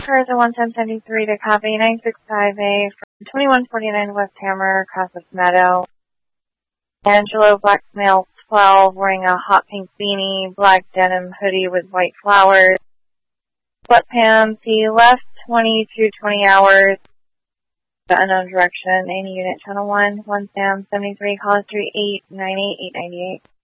cars are 11073 to copy 965A from 2149 West Hammer, Crossas Meadow. Angelo, black male, 12, wearing a hot pink beanie, black denim hoodie with white flowers, sweatpants. He left 20 hours, the unknown direction, any unit, channel 1, Sam 73, College Street 898 898.